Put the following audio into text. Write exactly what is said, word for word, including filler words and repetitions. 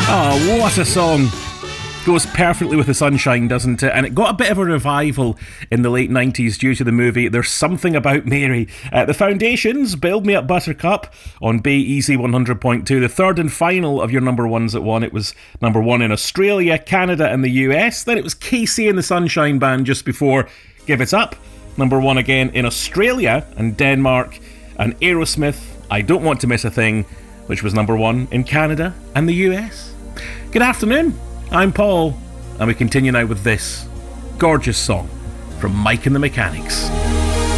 Oh, what a song. Goes perfectly with the sunshine, doesn't it? And it got a bit of a revival in the late nineties due to the movie There's Something About Mary. Uh, the Foundations, Build Me Up Buttercup on Bay Easy one hundred point two. The third and final of your number ones at one. It was number one in Australia, Canada and the U S. Then it was Casey and the Sunshine Band just before Give It Up. Number one again in Australia and Denmark. And Aerosmith, I Don't Want to Miss a Thing, which was number one in Canada and the U S. Good afternoon. I'm Paul, and we continue now with this gorgeous song from Mike and the Mechanics.